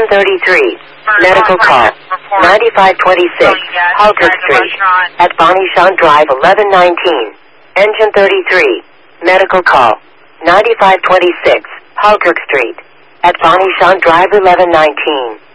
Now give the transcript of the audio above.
Engine 33. Medical call. 9526 Halkirk Street. At Bonnie Shan Drive 1119. Engine 33. Medical call. 9526 Halkirk Street. At Bonnie Shan Drive 1119.